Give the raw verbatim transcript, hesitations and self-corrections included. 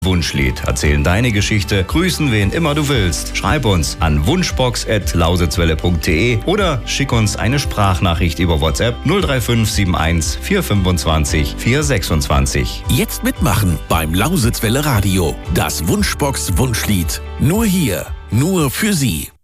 Wunschlied. Erzählen deine Geschichte, grüßen wen immer du willst. Schreib uns an wunschbox at lausitzwelle punkt de oder schick uns eine Sprachnachricht über WhatsApp null drei fünf sieben eins vier fünfundzwanzig vier sechsundzwanzig. Jetzt mitmachen beim Lausitzwelle Radio. Das Wunschbox Wunschlied. Nur hier, nur für Sie.